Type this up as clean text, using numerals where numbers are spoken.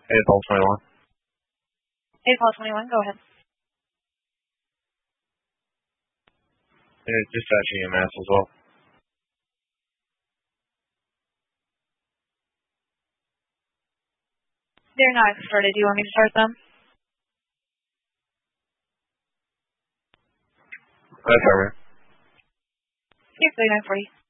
AFL 21. AFL 21, go ahead. They're dispatching EMS as well. They're not started. Do you want me to start them? That's all right. Yep, 3940.